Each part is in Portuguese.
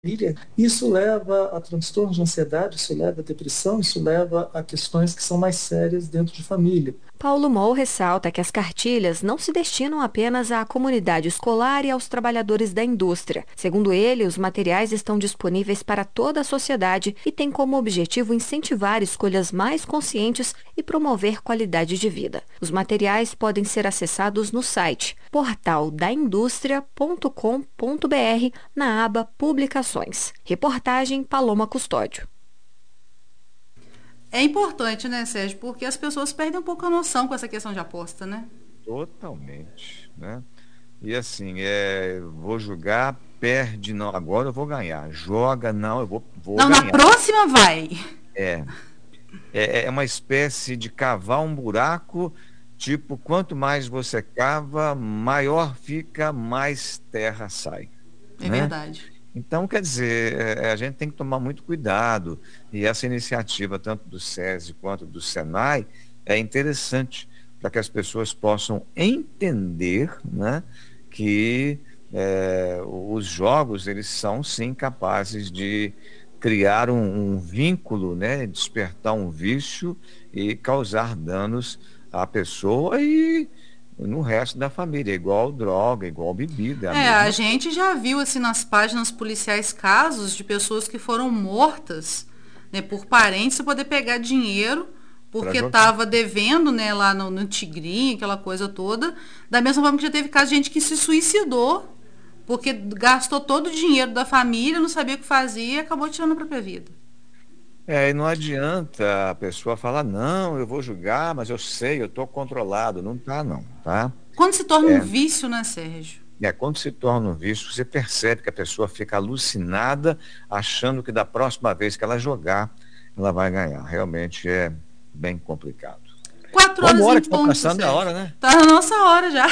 família, isso leva a transtornos de ansiedade, isso leva a depressão, isso leva a questões que são mais sérias dentro de família. Paulo Moll ressalta que as cartilhas não se destinam apenas à comunidade escolar e aos trabalhadores da indústria. Segundo ele, os materiais estão disponíveis para toda a sociedade e têm como objetivo incentivar escolhas mais conscientes e promover qualidade de vida. Os materiais podem ser acessados no site portaldaindustria.com.br na aba Publicações. Reportagem Paloma Custódio. É importante, né, Sérgio? Porque as pessoas perdem um pouco a noção com essa questão de aposta, né? Totalmente, né? E assim, vou jogar, perde, não, agora eu vou ganhar. Joga, não, vou Não, na ganhar. próxima vai. É, é uma espécie de cavar um buraco, tipo, quanto mais você cava, maior fica, mais terra sai, É né? verdade. Então, quer dizer, a gente tem que tomar muito cuidado, e essa iniciativa, tanto do SESI quanto do SENAI, é interessante para que as pessoas possam entender, né, que os jogos, eles são, sim, capazes de criar um vínculo, né, despertar um vício e causar danos à pessoa e no resto da família, igual droga, igual bebida, é a A mesma coisa. gente já viu assim nas páginas policiais casos de pessoas que foram mortas, né, por parentes para poder pegar dinheiro Para porque jogar. estava devendo, né, lá no Tigrinho, aquela coisa toda. Da mesma forma que já teve caso de gente que se suicidou porque gastou todo o dinheiro da família, não sabia o que fazia e acabou tirando a própria vida. E não adianta a pessoa falar, não, eu vou julgar, mas eu sei, eu estou controlado. Não tá, não, tá? Quando se torna um É, vício, né, Sérgio? quando se torna um vício, você percebe que a pessoa fica alucinada, achando que da próxima vez que ela jogar, ela vai ganhar. Realmente é bem complicado. Quatro Vamos horas embora, em que está ponto, passando a hora, Sérgio. né? Tá na nossa hora já.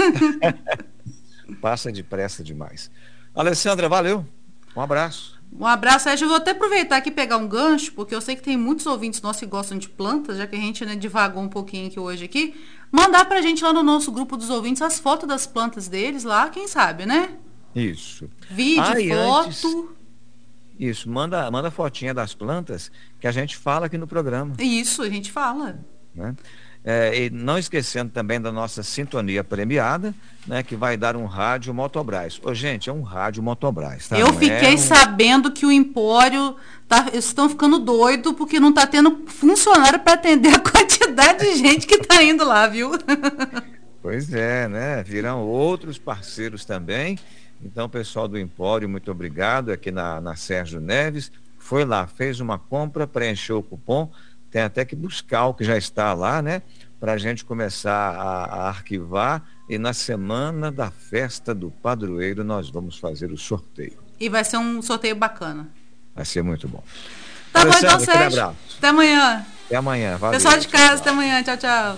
Passa depressa demais. Alessandra, valeu. Um abraço. Um abraço, Sérgio. Eu vou até aproveitar aqui e pegar um gancho, porque eu sei que tem muitos ouvintes nossos que gostam de plantas, já que a gente, né, divagou um pouquinho aqui hoje aqui. Mandar pra gente lá no nosso grupo dos ouvintes as fotos das plantas deles lá, quem sabe, né? Isso. Vídeo, Ah, e antes, foto. isso, manda fotinha das plantas que a gente fala aqui no programa. Isso, a gente fala. Né? E não esquecendo também da nossa sintonia premiada, né, que vai dar um rádio Motobras. Ô, gente, é um rádio Motobras, tá? Eu Não é fiquei um. sabendo que o Empório eles estão ficando doido porque não tá tendo funcionário para atender a quantidade de gente que tá indo lá, viu? Pois é, né? Virão outros parceiros também. Então, pessoal do Empório, muito obrigado. Aqui na Sérgio Neves, foi lá, fez uma compra, preencheu o cupom. Tem até que buscar o que já está lá, né? Para a gente começar a arquivar. E na semana da festa do padroeiro, nós vamos fazer o sorteio. E vai ser um sorteio bacana. Vai ser muito bom. Tá bom então, Alessandro, aquele Sérgio. abraço. Até amanhã. Até amanhã. Pessoal Valeu. de Tchau, casa, até tchau. amanhã. Tchau, tchau.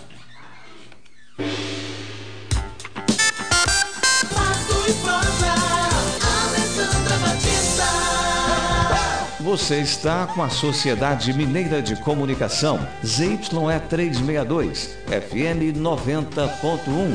Você está com a Sociedade Mineira de Comunicação, ZYE 362, FM 90.1.